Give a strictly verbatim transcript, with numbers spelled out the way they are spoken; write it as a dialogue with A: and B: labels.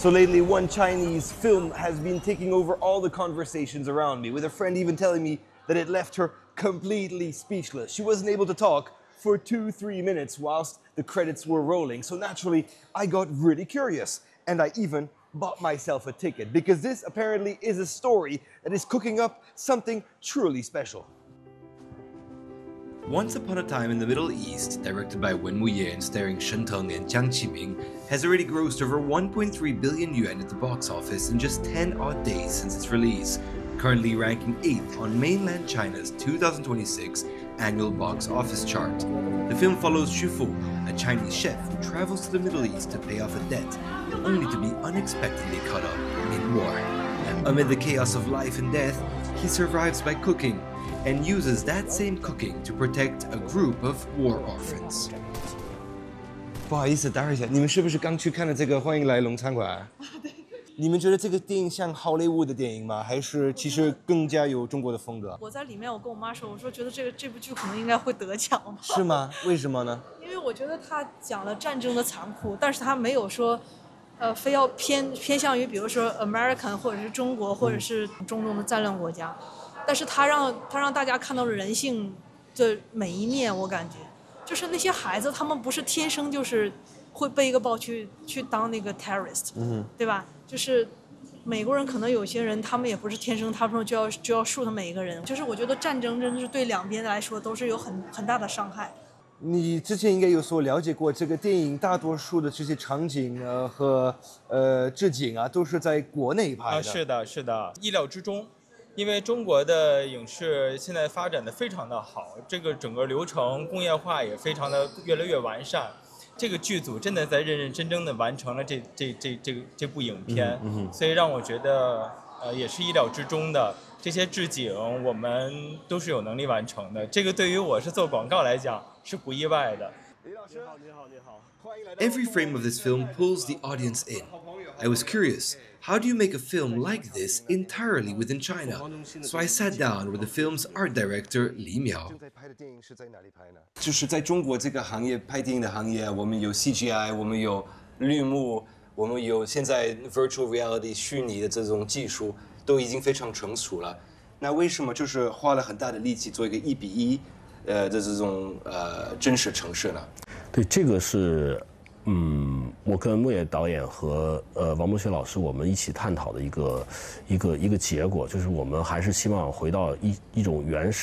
A: So lately, one Chinese film has been taking over all the conversations around me, with a friend even telling me that it left her completely speechless. She wasn't able to talk for two, three minutes whilst the credits were rolling. So naturally, I got really curious, and I even bought myself a ticket, because this apparently is a story that is cooking up something truly special.
B: Once Upon a Time in the Middle East, directed by Wen Wuye and starring Shen Teng and Jiang Qiming, has already grossed over one point three billion yuan at the box office in just ten odd days since its release, currently ranking eighth on mainland China's two thousand twenty-six annual box office chart. The film follows Xu Fu, a Chinese chef who travels to the Middle East to pay off a debt, only to be unexpectedly caught up in war. Amid the chaos of life and death, he survives by cooking, and uses that same cooking to protect a group of war orphans.
A: 不好意思，打扰一下，你们是不是刚去看了这个《欢迎来龙餐馆》？你们觉得这个电影像好莱坞的电影吗？还是其实更加有中国的风格？
C: 我在里面，我跟我妈说，我说觉得这个这部剧可能应该会得奖。
A: 是吗？为什么呢？
C: 因为我觉得他讲了战争的残酷，但是他没有说，呃，非要偏偏向于比如说 American 或者是中国或者是中东的战乱国家。但是他让他让大家看到了人性的每一面，我感觉，就是那些孩子，他们不是天生就是会背一个包去去当那个 terrorist， 嗯，对吧？就是美国人可能有些人，他们也不是天生，他们就要就要 shoot 每一个人。就是我觉得战争真的是对两边来说都是有很很大的伤害。
A: 你之前应该有所了解过，这个电影大多数的这些场景呃和呃置景啊，都是在国内拍的。
D: 啊，是的，是的，意料之中。因为中国的影视现在发展的非常的好，这个整个流程工业化也非常的越来越完善。这个剧组真的在认认真真的完成了这这这这个这部影片，嗯嗯、所以让我觉得呃也是意料之中的。这些置景我们都是有能力完成的，这个对于我是做广告来讲是不意外的。
B: Every frame of this film pulls the audience in. I was curious, how do you make a film like this entirely within China? So I sat down with the film's art director Li Miao.
A: 就是在中国这个行业拍电影的行业，我们有 C G I， 我们有绿幕，我们有现在 virtual reality 虚拟的这种技术都已经非常成熟了。那为什么就是花了很大的力气做一个一比一呃的这种呃真实城市呢？
E: 对，这个是。嗯，我跟牧野导演和呃王博学老师我们一起探讨的一个一个一个结果，就是我们还是希望回到一一种原始。